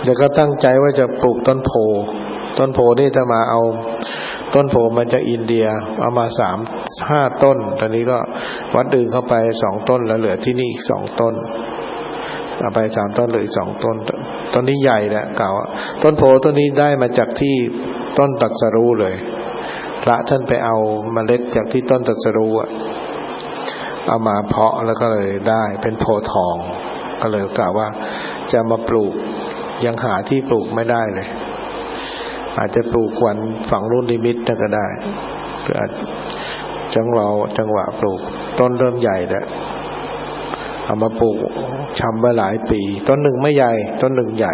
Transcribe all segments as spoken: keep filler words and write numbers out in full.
เดี๋ยวก็ตั้งใจว่าจะปลูกต้นโพต้นโพนี่จะมาเอาต้นโพมาจากอินเดียเอามาสามห้าต้นตอนนี้ก็วัดอื่นเข้าไปสองต้นแล้วเหลือที่นี่อีกสองต้นเอาไปสามต้นเหลืออีกสองต้นต้นนี้ใหญ่แหละเก่าต้นโพต้นนี้ได้มาจากที่ต้นตรัสรู้เลยพระท่านไปเอาเมล็ดจากที่ต้นตรัสรู้อ่ะเอามาเพาะแล้วก็เลยได้เป็นโพทองก็เลยกล่าวว่าจะมาปลูกยังหาที่ปลูกไม่ได้เลยอาจจะปลูกวันฝั่งรุ่นนิมิตก็ได้เพื่อจังหวะจังหวะปลูกต้นเริ่มใหญ่แล้วเอามาปลูกชำไว้หลายปีต้นหนึ่งไม่ใหญ่ต้นหนึ่งใหญ่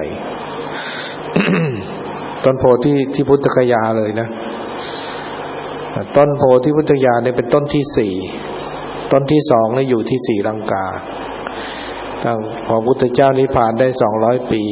ต้นโพที่ที่พุทธคยาเลยนะต้นโพที่พุทธคยาเนี่ยเป็นต้นที่สี่ต้นที่สองเนี่ยอยู่ที่ศรีลังกาตั้งพอพุทธเจ้านิพพานได้สองร้อยปี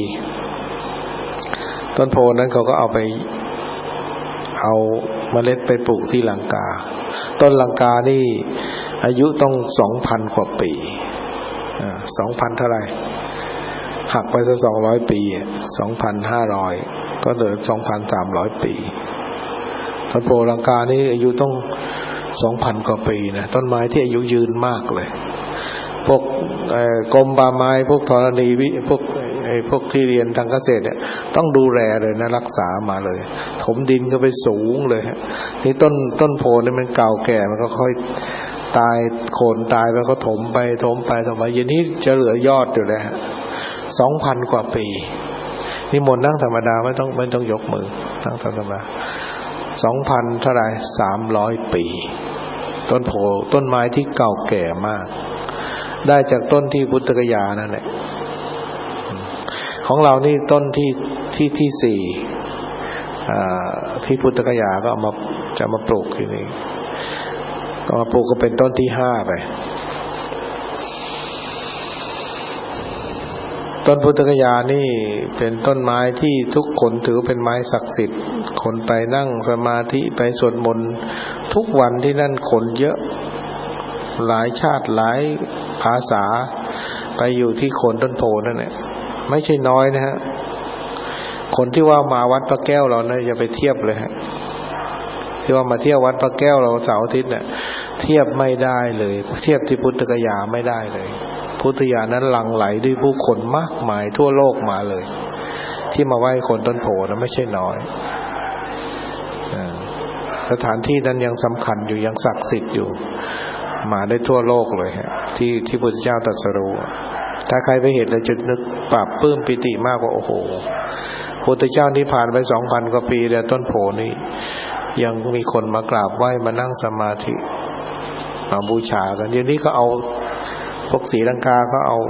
ต้นโพนั้นเขาก็เอาไปเอาเมล็ดไปปลูกที่ลังกาต้นลังกานี่อายุต้องสองพันกว่าปีอ่าสองพันเท่าไหร่หักไปซะสองร้อยปีสองพันห้าร้อยก็เหลือสองพันสามร้อยปีต้นโพลังกานี่อายุต้องสองพันกว่าปีนะต้นไม้ที่อายุยืนมากเลยพวกกรมป่าไม้พวกธรณีวิพวกไอ้พวกที่เรียนทางเกษตรเนี่ยต้องดูแลเลยนะรักษามาเลยถมดินก็ไปสูงเลยฮะนี่ต้นต้นโพนี่มันเก่าแก่มันก็ค่อยตายโคนตายแล้วก็ถมไปถมไปถมไปเย็นนี้จะเหลือยอดอยู่เลยฮะสองพันกว่าปีนี่มนต์นั่งธรรมดาไม่ต้องไม่ต้องยกมือนั่งธรรมดาสองพันเท่าไหร่สามร้อยปีต้นโพต้นไม้ที่เก่าแก่มากได้จากต้นที่พุทธคยานั่นแหละของเรานี่ต้นที่ที่ที่สี่ที่พุทธคยาก็เอามาจะมาปลูกที่นี่ก็มาปลูกก็เป็นต้นที่ห้าไปต้นพุทธคยานี่เป็นต้นไม้ที่ทุกคนถือเป็นไม้ศักดิ์สิทธิ์คนไปนั่งสมาธิไปสวดมนต์ทุกวันที่นั่นคนเยอะหลายชาติหลายภาษาไปอยู่ที่โคนต้นโพนั่นแหละไม่ใช่น้อยนะฮะคนที่ว่ามาวัดพระแก้วเราเนี่ยอย่าไปเทียบเลยฮะที่ว่ามาเที่ยววัดพระแก้วเราเสาร์อาทิตย์เนี่ยเทียบไม่ได้เลยเทียบที่พุทธคยาไม่ได้เลยพุทธคยานั้นหลั่งไหลด้วยผู้คนมากมายทั่วโลกมาเลยที่มาไหว้คนต้นโพนะไม่ใช่น้อยสถานที่นั้นยังสำคัญอยู่ยังศักดิ์สิทธิ์อยู่มาได้ทั่วโลกเลยฮะที่ที่พระพุทธเจ้าตรัสรู้ถ้าใครไปเห็นเลยจะนึกปราบปลื้มปิติมากว่าโอ้โหพระพุทธเจ้านิพพานไปสองพันกว่าปีแล้วต้นโพนี่ยังมีคนมากราบไหว้มานั่งสมาธิมาบูชากันเดี๋ยวนี้ก็เอาพวกศรีลังกาก็เอา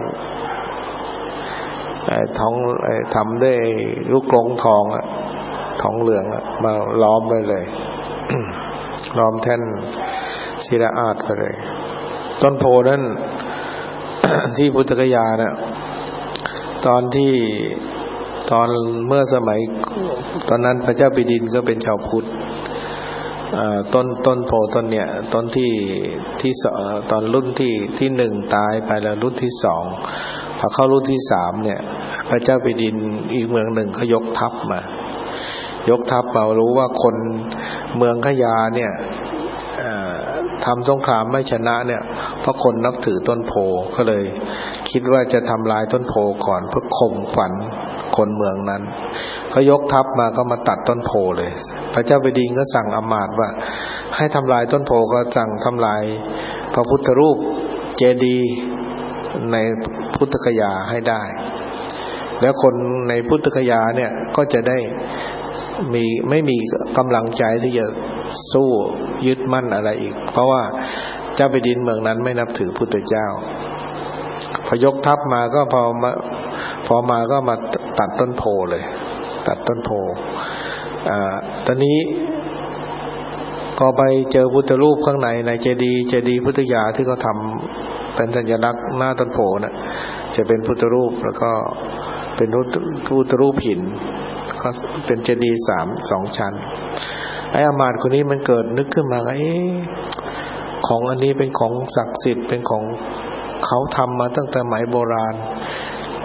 ไอ้ทองไอ้ทำด้วยลูกกลงทองอะทองเหลืองอะมาล้อมไว้เลย ล้อมแท่นศิลาอาสไปเลยต้นโพนั้น ที่พุทธคยาเนี่ยตอนที่ตอนเมื่อสมัยตอนนั้นพระเจ้าแผ่นดินก็เป็นชาวพุทธต้นต้นโพต้นเนี่ยต้นที่ที่ตอนรุ่นที่ที่หนึ่งตายไปแล้วรุ่นที่สองพอเข้ารุ่นที่สามเนี่ยพระเจ้าแผ่นดินอีกเมืองหนึ่งเขายกทัพมายกทัพมารู้ว่าคนเมืองขยาเนี่ยทำสงครามไม่ชนะเนี่ยเพราะคนนับถือต้นโพก็เลยคิดว่าจะทำลายต้นโพก่อนเพื่อข่มขวัญคนเมืองนั้นเขายกทัพมาก็มาตัดต้นโพเลยพระเจ้าแผ่นดินก็สั่งอมาตย์ว่าให้ทำลายต้นโพก็สั่งทำลายพระพุทธรูปเจดีย์ในพุทธคยาให้ได้แล้วคนในพุทธคยาเนี่ยก็จะได้มีไม่มีกำลังใจที่จะสู้ยึดมั่นอะไรอีกเพราะว่าเจ้าแผ่นดินเมืองนั้นไม่นับถือพุทธเจ้าพอยกทัพมาก็พอมาพอมาก็มาตัดต้นโพเลยตัดต้นโพอ่าตอนนี้ก็ไปเจอพุทธรูปข้างในในเจดีย์เจดีย์พุทธคยาที่เขาทำเป็นสัญลักษณ์หน้าต้นโพน่ะจะเป็นพุทธรูปแล้วก็เป็นพุทธรูปหินก็เป็นเจดีย์สามสองชั้นไอ้อมาตย์คนนี้มันเกิดนึกขึ้นมาว่าเอ๊ะของอันนี้เป็นของศักดิ์สิทธิ์เป็นของเขาทำมาตั้งแต่สมัยโบราณ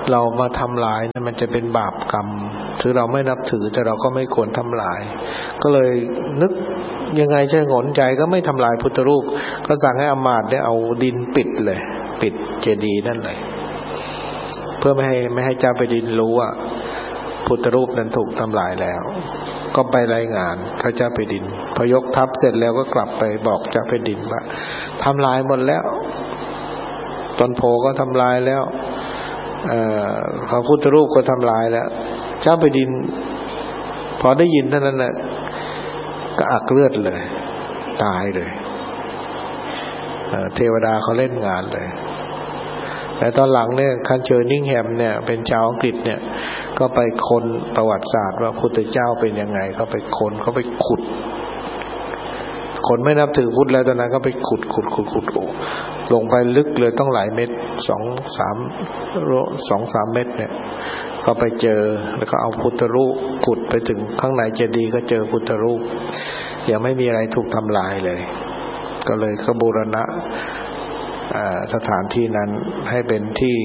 เรามาทำลายเนี่ยมันจะเป็นบาปกรรมถือเราไม่นับถือแต่เราก็ไม่ควรทำลายก็เลยนึกยังไงใช่หนใจก็ไม่ทำลายพุทธรูปก็สั่งให้อมาตย์เนี่ยเอาดินปิดเลยปิดเจดีย์นั่นเลยเพื่อไม่ให้ไม่ให้เจ้าแผ่นดินรู้ว่าพุทธรูปนั้นถูกทำลายแล้วก็ไปรายงานพระเจ้าแผ่นดินพอยกทัพเสร็จแล้วก็กลับไปบอกเจ้าแผ่นดินว่าทำลายหมดแล้วต้นโพก็ทำลายแล้วพระพุทธรูปก็ทำลายแล้วเจ้าแผ่นดินพอได้ยินเท่านั้นแหละก็อักเลือดเลยตายเลยเทวดาเขาเล่นงานเลยแต่ตอนหลังเนี่ยคันเชอร์นิงแฮมเนี่ยเป็นชาวอังกฤษเนี่ยก็ไปค้นประวัติศาสตร์ว่าพุทธเจ้าเป็นยังไงเขาไปค้นเขาไปขุดคนไม่นับถือพุทธแล้วตอนนั้นก็ไปขุดขุดขุดขุดโอ้ลงไปลึกเลยต้องหลายเมตรสองสามสองสามเมตรเนี่ยก็ไปเจอแล้วก็เอาพุทธรูปขุดไปถึงข้างในเจดีย์ก็เจอพุทธรูปยังไม่มีอะไรถูกทำลายเลยก็เลยก็บูรณะสถานที่นั้นให้เป็นที่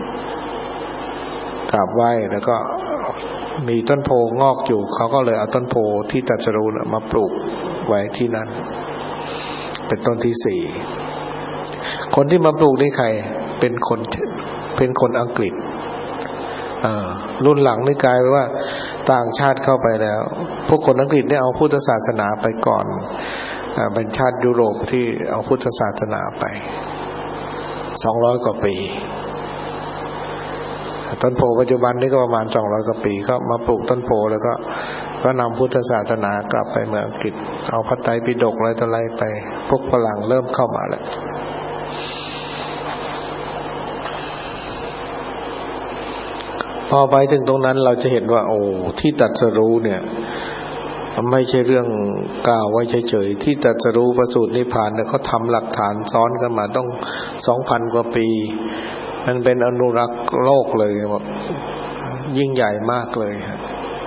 กราบไหว้แล้วก็มีต้นโพงอกอยู่เขาก็เลยเอาต้นโพที่ตรัสรู้มาปลูกไว้ที่นั้นเป็นต้นที่สี่คนที่มาปลูกนี่ใครเป็นคนเป็นคนอังกฤษรุ่นหลังนี่กลายเป็นว่าต่างชาติเข้าไปแล้วพวกคนอังกฤษเนี่ยเอาพุทธศาสนาไปก่อนเป็นชาติยุโรปที่เอาพุทธศาสนาไปสองร้อยกว่าปีต้นโพปัจจุบันนี่ก็ประมาณสองร้อยกว่าปีก็มาปลูกต้นโพแล้วก็ก็นำพุทธศาสนากลับไปเมืองอังกฤษเอาพระไตรปิฎกอะไรต่ออะไรไปพวกฝรั่งเริ่มเข้ามาแล้วพอไปถึงตรงนั้นเราจะเห็นว่าโอ้ที่ตรัสรู้เนี่ยไม่ใช่เรื่องกล่าวไว้เฉยๆที่ตรัสรู้ประสูตินิพพานเนี่ยเขาทำหลักฐานซ้อนกันมาต้องสองพันกว่าปีมันเป็นอนุรักษ์โลกเลยแบบยิ่งใหญ่มากเลยครับ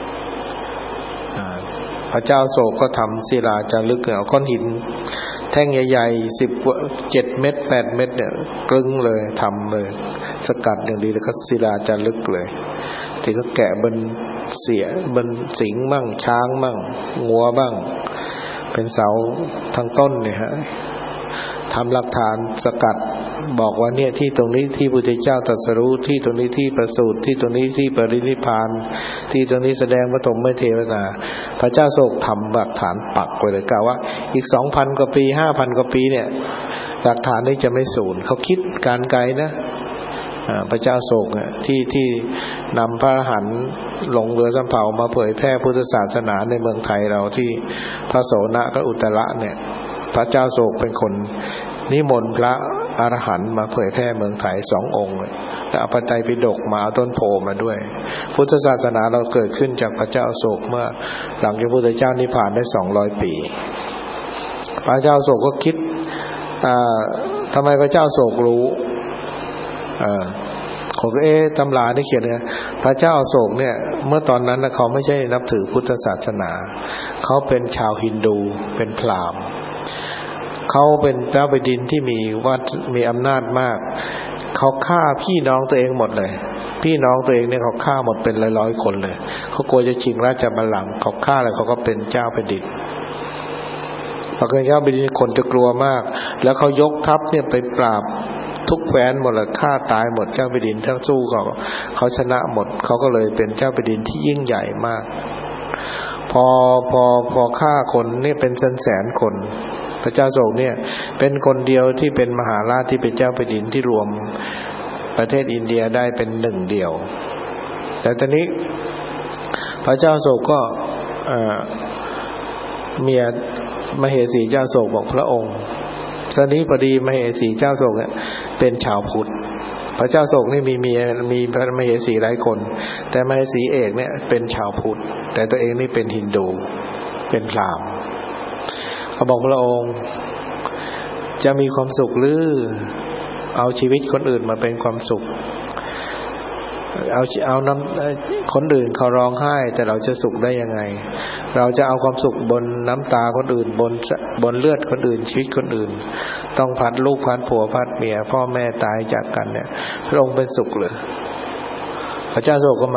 พระเจ้าโศกก็ทำศิลาจารึกเอาก้อนหินแท่งใหญ่ๆสิบเจ็ดเม็ดแปดเม็ดเนี่ยกลึงเลยทำเลยสกัดอย่างดีแล้วก็ศิลาจารึกเลยที่ก็แกะบนเสียบนสิงห์บ้างช้างบ้างงัวบ้างเป็นเสาทั้งต้นเนี่ยฮะทำหลักฐานสกัดบอกว่าเนี่ยที่ตรงนี้ที่พุทธเจ้าตรัสรู้ที่ตรงนี้ที่ประสูติที่ตรงนี้ที่ปรินิพพานที่ตรงนี้แสดงปฐมเทวนาพระเจ้าโศกทำหลักฐานปักไว้เลยกล่าวว่าอีก สองพัน กว่าปี ห้าพัน กว่าปีเนี่ยหลักฐานนี้จะไม่สูญเขาคิดการไกลนะพระเจ้าโศกเนี่ยที่ที่นำพระอรหันต์ลงเรือสำเภามาเผยแพร่พุทธศาสนาในเมืองไทยเราที่พระโสนกับอุตระเนี่ยพระเจ้าโศกเป็นคนนิมนต์พระอรหันต์มาเผยแพร่เมืองไทยสององค์แล้วเอาพระไตรปิฎกมาเอาต้นโพมาด้วยพุทธศาสนาเราเกิดขึ้นจากพระเจ้าโศกเมื่อหลังจากพระพุทธเจ้านิพพานได้สองร้อยปีพระเจ้าโศกก็คิดอ่าทำไมพระเจ้าโศกรู้เอ่อเขาก็เอ๊ะตำราที่เขียนเนี่ยพระเจ้าโศกเนี่ยเมื่อตอนนั้นเขาไม่ใช่นับถือพุทธศาสนาเขาเป็นชาวฮินดูเป็นพราหมณ์เขาเป็นเจ้าแผ่นดินที่มีวัดมีอำนาจมากเขาฆ่าพี่น้องตัวเองหมดเลยพี่น้องตัวเองเนี่ยเขาฆ่าหมดเป็นร้อยๆคนเลยเขากลัวจะชิงราชบัลลังก์เขาฆ่าแล้วเขาก็เป็นเจ้าแผ่นดินพอเป็นเจ้าแผ่นดินคนจะกลัวมากแล้วเขายกทัพเนี่ยไปปราบทุกแคว้นหมดเลยฆ่าตายหมดเจ้าแผ่นดินทั้งสู้เขาเขาชนะหมดเขาก็เลยเป็นเจ้าแผ่นดินที่ยิ่งใหญ่มากพอพอพอฆ่าคนนี่เป็นแสนๆคนพระเจ้าโศกเนี่ยเป็นคนเดียวที่เป็นมหาราชที่เป็นเจ้าแผ่นดินที่รวมประเทศอินเดียได้เป็นหนึ่งเดียวแต่ตอนนี้พระเจ้าโศกก็เมียมเหสีเจ้าโศกบอกพระองค์ตอนนี้พอดีมเหสีเจ้าโศกเนี่ยเป็นชาวพุทธพระเจ้าโศกนี่มีเมียมีพระมเหสีหลายคนแต่มเหสีเอกเนี่ยเป็นชาวพุทธแต่ตัวเองนี่เป็นฮินดูเป็นพราหมณ์เขาบอกพระองค์จะมีความสุขหรือเอาชีวิตคนอื่นมาเป็นความสุขเอาเอาน้ำคนอื่นเขาร้องไห้แต่เราจะสุขได้ยังไงเราจะเอาความสุขบนน้ำตาคนอื่นบนบนเลือดคนอื่นชีวิตคนอื่นต้องพัดลูกพัดผัวพัดเมียพ่อแม่ตายจากกันเนี่ยพระองค์เป็นสุขหรือพระเจ้าโศกก็